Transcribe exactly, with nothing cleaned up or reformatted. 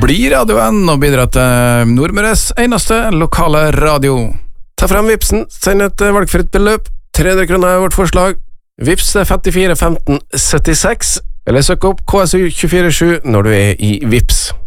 Bli radioen og bidra til Nordmøres eneste lokale radio. Ta frem Vipsen, send et valgfritt beløp. tre hundre kroner er vårt forslag. Vips er femtifire femten syttiseks, eller søk opp K S U to fire sju når du er i Vips.